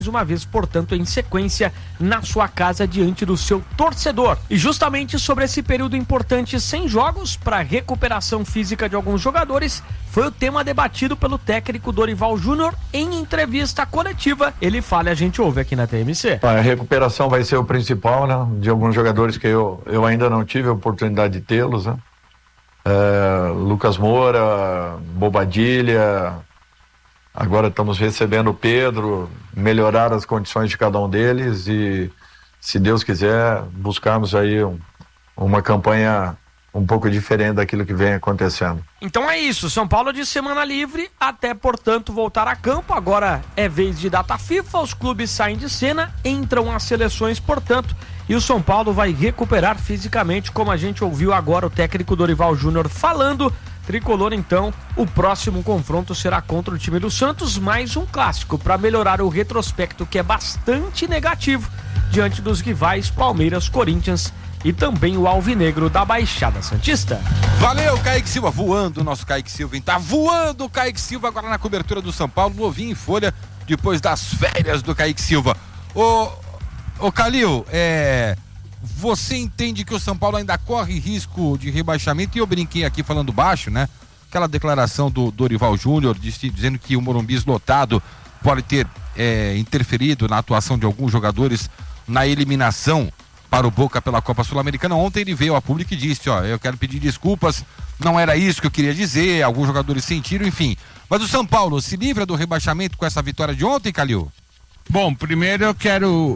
uma vez, portanto, em sequência na sua casa diante do seu torcedor. E justamente sobre esse período importante sem jogos para recuperação física de alguns jogadores, foi o tema debatido pelo técnico Dorival Júnior em entrevista coletiva. Ele fala e a gente ouve aqui na TMC. A recuperação vai ser o principal, né? De alguns jogadores que eu ainda não tive a oportunidade de tê-los, né? Lucas Moura, Bobadilha. Agora estamos recebendo o Pedro, melhorar as condições de cada um deles e, se Deus quiser, buscarmos aí uma campanha um pouco diferente daquilo que vem acontecendo. Então é isso, São Paulo de semana livre, até, portanto, voltar a campo. Agora é vez de data FIFA, os clubes saem de cena, entram as seleções, portanto, e o São Paulo vai recuperar fisicamente, como a gente ouviu agora o técnico Dorival Júnior falando. Tricolor, então, o próximo confronto será contra o time do Santos, mais um clássico para melhorar o retrospecto, que é bastante negativo, diante dos rivais Palmeiras, Corinthians e também o Alvinegro da Baixada Santista. Valeu, Kaique Silva, voando o nosso Kaique Silva, hein? Tá voando o Kaique Silva agora na cobertura do São Paulo, novinho em folha, depois das férias do Kaique Silva. Ô Calil, você entende que o São Paulo ainda corre risco de rebaixamento? E eu brinquei aqui falando baixo, né? Aquela declaração do Dorival Júnior dizendo que o Morumbi esgotado pode ter interferido na atuação de alguns jogadores na eliminação para o Boca pela Copa Sul-Americana. Ontem ele veio a público e disse, eu quero pedir desculpas, não era isso que eu queria dizer, alguns jogadores sentiram, enfim. Mas o São Paulo se livra do rebaixamento com essa vitória de ontem, Calil? Bom, primeiro eu quero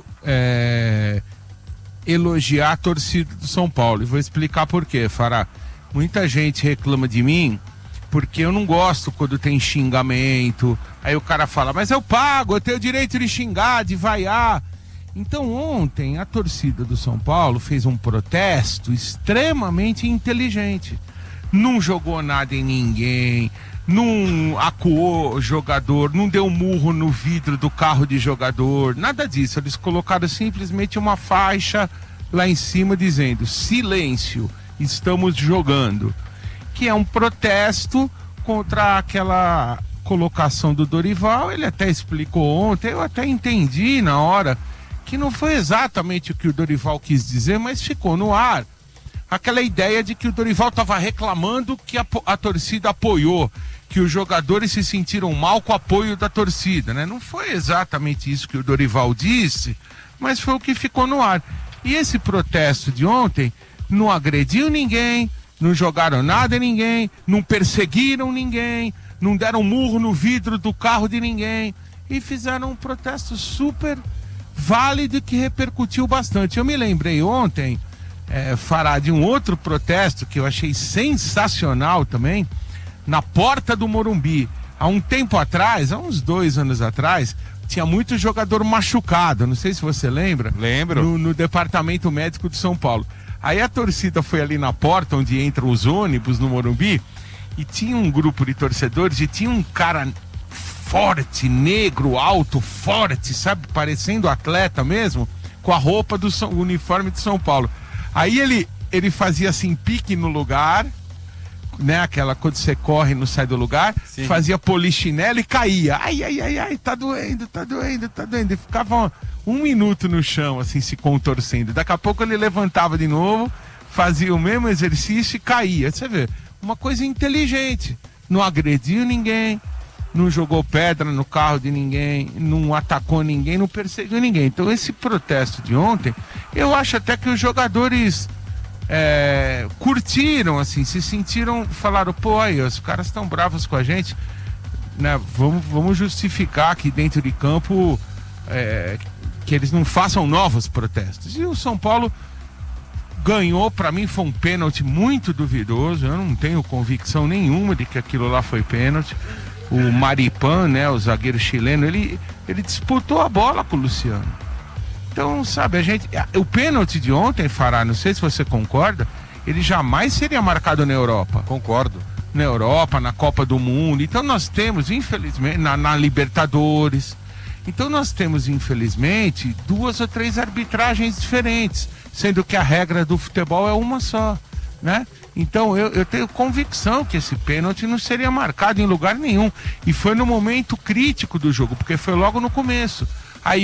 elogiar a torcida do São Paulo e vou explicar por quê, Fará. Muita gente reclama de mim porque eu não gosto quando tem xingamento, aí o cara fala, mas eu pago, eu tenho o direito de xingar, de vaiar. Então ontem a torcida do São Paulo fez um protesto extremamente inteligente, não jogou nada em ninguém, não acuou jogador, não deu murro no vidro do carro de jogador, nada disso. Eles colocaram simplesmente uma faixa lá em cima dizendo, silêncio, estamos jogando, que é um protesto contra aquela colocação do Dorival. Ele até explicou ontem, eu até entendi na hora, que não foi exatamente o que o Dorival quis dizer, mas ficou no ar aquela ideia de que o Dorival estava reclamando que a torcida apoiou, que os jogadores se sentiram mal com o apoio da torcida, né? Não foi exatamente isso que o Dorival disse, mas foi o que ficou no ar. E esse protesto de ontem não agrediu ninguém, não jogaram nada em ninguém, não perseguiram ninguém, não deram murro no vidro do carro de ninguém e fizeram um protesto super válido que repercutiu bastante. Eu me lembrei ontem, Fará, de um outro protesto que eu achei sensacional também, na porta do Morumbi. Há um tempo atrás, há uns 2 anos atrás, tinha muito jogador machucado, não sei se você lembra. Lembro. No departamento médico de São Paulo. Aí a torcida foi ali na porta onde entram os ônibus no Morumbi e tinha um grupo de torcedores e tinha um cara forte, negro, alto, forte, sabe, parecendo atleta mesmo, com a roupa do uniforme de São Paulo. Aí ele fazia assim, pique no lugar, né, aquela quando você corre e não sai do lugar. Sim. Fazia polichinelo e caía. Ai, tá doendo. E ficava 1 minuto no chão, assim, se contorcendo. Daqui a pouco ele levantava de novo, fazia o mesmo exercício e caía. Você vê, uma coisa inteligente. Não agrediu ninguém, não jogou pedra no carro de ninguém, não atacou ninguém, não perseguiu ninguém. Então esse protesto de ontem, eu acho até que os jogadores curtiram, assim, se sentiram, falaram, pô, aí, os caras estão bravos com a gente, né? Vamos justificar aqui dentro de campo que eles não façam novos protestos. E o São Paulo ganhou, pra mim foi um pênalti muito duvidoso, eu não tenho convicção nenhuma de que aquilo lá foi pênalti. O Maripan, né, o zagueiro chileno, ele disputou a bola com o Luciano. Então, sabe, o pênalti de ontem, Fará, não sei se você concorda, ele jamais seria marcado na Europa. Concordo. Na Europa, na Copa do Mundo. Então nós temos, infelizmente, na Libertadores. Então nós temos, infelizmente, 2 ou 3 arbitragens diferentes, sendo que a regra do futebol é uma só, né? Então eu tenho convicção que esse pênalti não seria marcado em lugar nenhum. E foi no momento crítico do jogo, porque foi logo no começo.